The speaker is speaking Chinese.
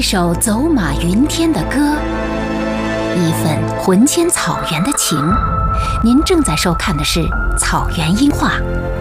首走马云天的歌，一份魂牵草原的情。您正在收看的是《草原音画》。